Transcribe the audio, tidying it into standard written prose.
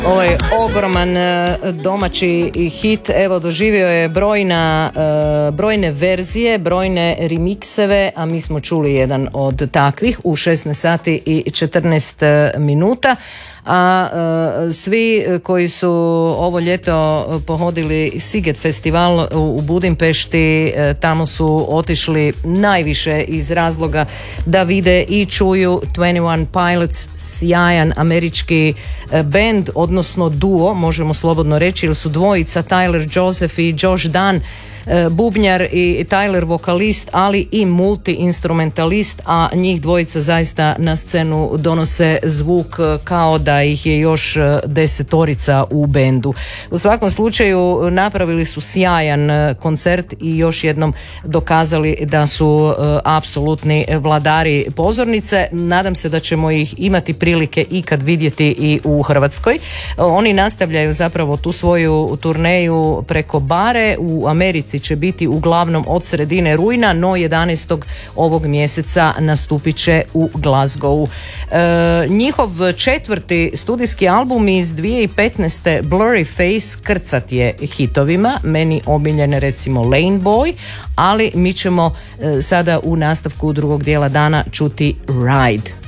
Ovaj ogroman domaći hit, evo, doživio je brojne verzije, brojne remikseve, a mi smo čuli jedan od takvih u 16 sati i 14 minuta. A svi koji su ovo ljeto pohodili Sziget festival u Budimpešti, tamo su otišli najviše iz razloga da vide i čuju 21 Pilots, sjajan američki band, odnosno duo, možemo slobodno reći, jer su dvojica, Tyler Joseph i Josh Dunn, bubnjar i Tyler vokalist, ali i multi-instrumentalist, a njih dvojica zaista na scenu donose zvuk kao da ih je još 10 u bendu. U svakom slučaju napravili su sjajan koncert i još jednom dokazali da su apsolutni vladari pozornice. Nadam se da ćemo ih imati prilike ikad vidjeti i u Hrvatskoj. Oni nastavljaju zapravo tu svoju turneju preko bare. U Americi će biti uglavnom od sredine rujna, no 11. ovog mjeseca nastupit će u Glasgowu. Njihov 4. studijski album iz 2015. Blurry Face krcat je hitovima, meni omiljen recimo Lane Boy, ali mi ćemo sada u nastavku drugog dijela dana čuti Ride.